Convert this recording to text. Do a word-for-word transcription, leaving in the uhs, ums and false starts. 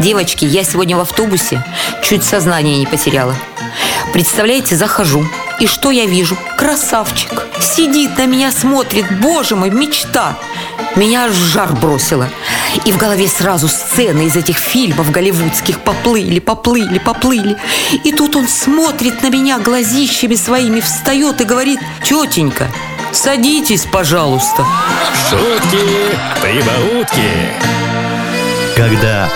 Девочки, я сегодня в автобусе чуть сознание не потеряла. Представляете, захожу, и что я вижу? Красавчик сидит на меня, смотрит. Боже мой, мечта. Меня аж в жар бросило. И в голове сразу сцены из этих фильмов голливудских. Поплыли, поплыли, поплыли. И тут он смотрит на меня глазищами своими, встает и говорит: тетенька, садитесь, пожалуйста. Шутки, прибаутки. Когда